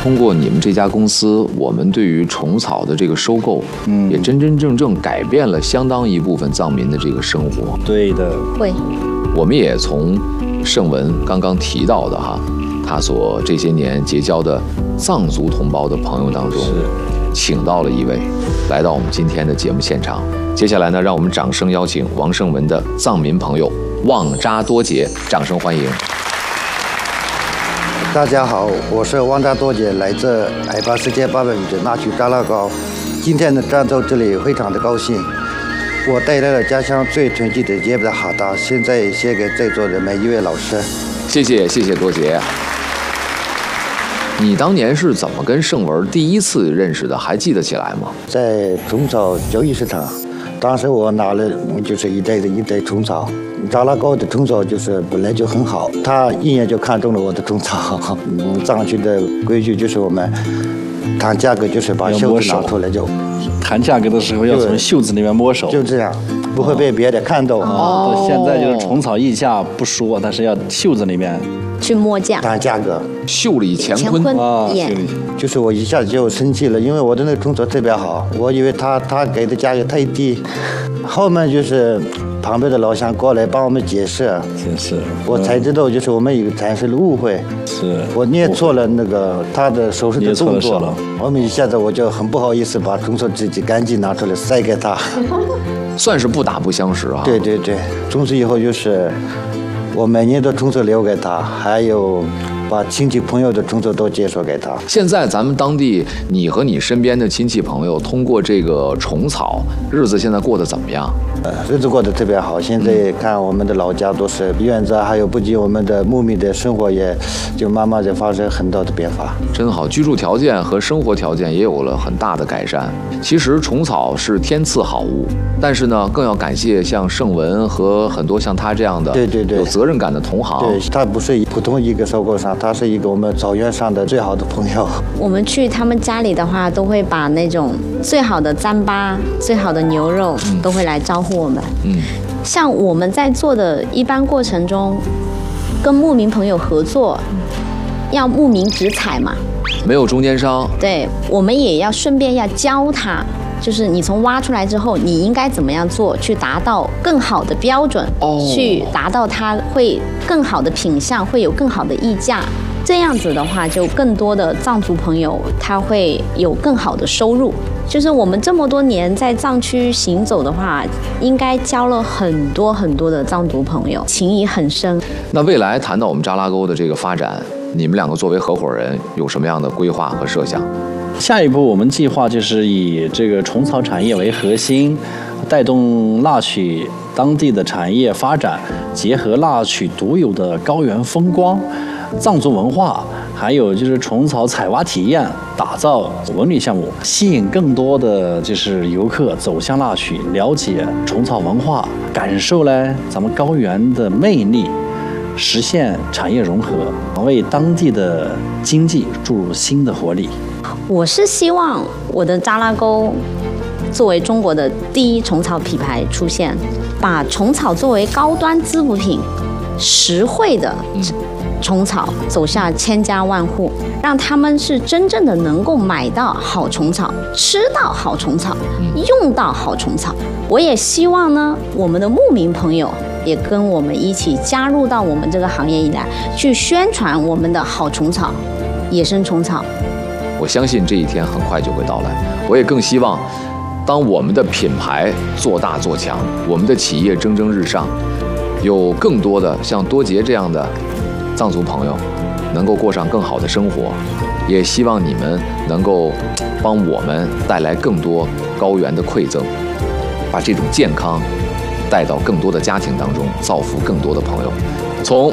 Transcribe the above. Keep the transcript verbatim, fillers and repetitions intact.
通过你们这家公司，我们对于虫草的这个收购，嗯，也真真正正改变了相当一部分藏民的这个生活。 对的， 会。 我们也从盛文刚刚提到的哈，他所这些年结交的藏族同胞的朋友当中，请到了一位来到我们今天的节目现场。接下来呢，让我们掌声邀请王盛文的藏民朋友旺扎多杰，掌声欢迎。 大家好，我是旺扎多杰，来自海拔四千八百米的那曲扎拉高。今天的站到这里非常的高兴，我带来了家乡最纯净的耶布的哈达，现在献给在座的每一位老师。 谢谢谢谢多杰。你当年是怎么跟盛文第一次认识的？还记得起来吗？ 在虫草交易市场，当时我拿了就是一袋的一袋虫草。扎拉高的虫草就是本来就很好，他一眼就看中了我的虫草。嗯，藏区的规矩就是我们谈价格就是把袖子拿出来就， 谈价格的时候要从袖子里面摸手， 就这样，不会被别的看到。 哦，到现在就是虫草议价不说，但是要袖子里面去摸价， 谈价格， 袖里乾坤啊， 就是我一下子就生气了，因为我的那个虫草特别好，我以为他他给的价格太低，后面就是旁边的老乡过来帮我们解释， 解释， 我才知道就是我们有产生了误会， 是我捏错了那个他的手势的动作了，我们一下子我就很不好意思把虫草自己赶紧拿出来塞给他， 算是不打不相识啊。 对对对，从此以后就是我每年都虫草留给他，还有把亲戚朋友的虫草都介绍给他。 现在咱们当地，你和你身边的亲戚朋友通过这个虫草，日子现在过得怎么样？ 呃，日子过得特别好。现在看我们的老家都是院子，还有不仅我们的牧民的生活也就慢慢的发生很大的变化。 真好，居住条件和生活条件也有了很大的改善。其实虫草是天赐好物，但是呢，更要感谢像盛文和很多像他这样的对对对有责任感的同行。 对，他不是普通一个收购商，他是一个我们草原上的最好的朋友。 我们去他们家里的话，都会把那种最好的糌粑、最好的牛肉、嗯、都会来招呼我们。嗯，像我们在做的一般过程中，跟牧民朋友合作，要牧民直采嘛， 没有中间商。 对，我们也要顺便要教他。就是你从挖出来之后，你应该怎么样做，去达到更好的标准，哦、去达到它会更好的品相，会有更好的溢价。这样子的话，就更多的藏族朋友他会有更好的收入。就是我们这么多年在藏区行走的话，应该交了很多很多的藏族朋友，情谊很深。 那未来谈到我们扎拉沟的这个发展，你们两个作为合伙人有什么样的规划和设想？ 下一步我们计划就是以这个虫草产业为核心，带动腊曲当地的产业发展，结合腊曲独有的高原风光、藏族文化，还有就是虫草采挖体验，打造文旅项目，吸引更多的就是游客走向腊曲，了解虫草文化，感受呢咱们高原的魅力，实现产业融合，为当地的经济注入新的活力。 我是希望我的扎拉沟作为中国的第一虫草品牌出现，把虫草作为高端滋补品、实惠的虫草走向千家万户，让他们是真正的能够买到好虫草、吃到好虫草、用到好虫草。我也希望呢，我们的牧民朋友也跟我们一起加入到我们这个行业以来，去宣传我们的好虫草、野生虫草。 我相信这一天很快就会到来。我也更希望，当我们的品牌做大做强，我们的企业蒸蒸日上，有更多的像多杰这样的藏族朋友能够过上更好的生活，也希望你们能够帮我们带来更多高原的馈赠，把这种健康带到更多的家庭当中，造福更多的朋友。从